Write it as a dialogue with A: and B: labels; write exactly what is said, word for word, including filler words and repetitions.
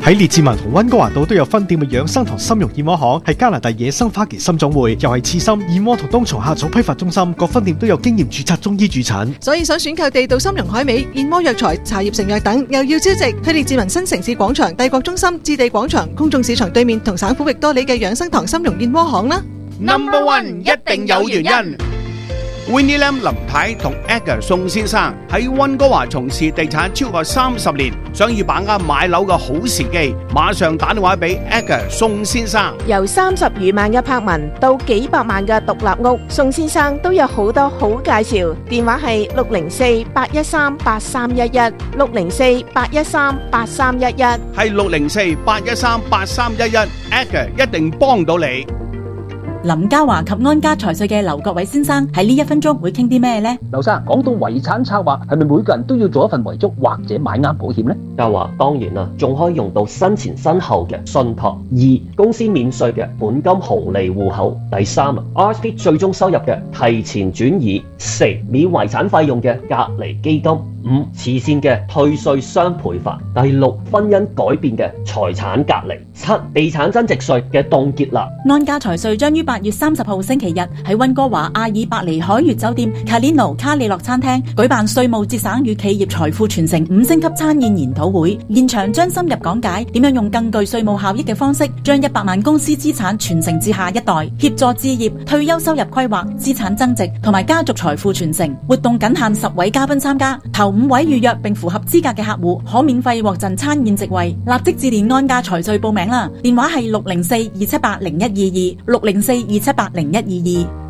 A: 喺列治文同溫哥華島都有分店嘅養生堂參茸燕窩行，係加拿大野生花旗參種會，又係刺參、燕窩同冬蟲夏草批發中心，各分店都有經驗註冊中醫駐診。
B: 所以想選購地道參茸海味、燕窩藥材、茶葉成藥等，又要招值，去列治文新城市廣場、帝國中心、置地廣場、公眾市場對面同省府域多里嘅養生堂參茸燕窩行啦。
C: Number one 一定有原因。Winnie Lam 林太同 Edgar 宋先生喺溫哥華從事地產超過三十年，想要把握買樓嘅好時機，馬上打電話俾 Edgar 宋先生。
D: 由三十餘萬嘅柏文到幾百萬嘅獨立屋，宋先生都有好多好介紹。電話係六零四八一三八三一一，六零四八一三八三一一，
C: 係六零四八一三八三一一 ，Edgar 一定幫到你。
E: 林家華及安家財稅嘅劉國偉先生喺呢一分鐘會傾啲咩呢？
F: 劉生，講到遺產策劃，係咪每個人都要做一份遺囑或者買啱保險呢？
G: 家華當然啦，仲可以用到生前身後嘅信託。二、公司免稅嘅本金紅利戶口。第三 ，R S P 最終收入嘅提前轉移。四、免遺產費用嘅隔離基金。五、慈善嘅退稅雙倍法。第六，婚姻改變嘅財產隔離。七、地產增值稅嘅凍結啦。
E: 安家財稅將於八月三十號星期日喺溫哥華阿爾伯尼海悅酒店 Calino 卡里諾餐廳舉辦稅務節省與企業財富傳承五星級餐宴研討會，現場將深入講解點樣用更具稅務效益嘅方式，將一百萬公司資產傳承至下一代，協助置業、退休收入規劃、資產增值同埋家族財富傳承。活動僅限十位嘉賓參加，頭五位預約並符合資格嘅客戶可免費獲贈餐宴席位。立即致電安家財稅報名啦，電話係六零四二七八零一二二，六零四二七八零一二二。